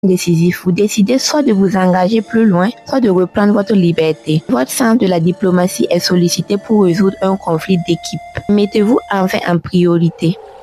décisif, vous décidez soit de vous engager plus loin, soit de reprendre votre liberté. Votre sens de la diplomatie est sollicité pour résoudre un conflit d'équipe. Mettez-vous enfin en priorité.